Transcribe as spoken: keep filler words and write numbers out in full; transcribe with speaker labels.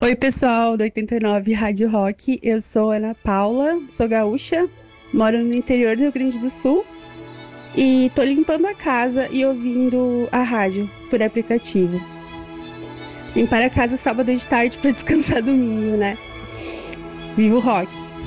Speaker 1: Oi, pessoal do oitenta e nove Rádio Rock. Eu sou Ana Paula, sou gaúcha, moro no interior do Rio Grande do Sul e tô limpando a casa e ouvindo a rádio por aplicativo. Limpar a casa sábado de tarde para descansar domingo, né? Vivo rock.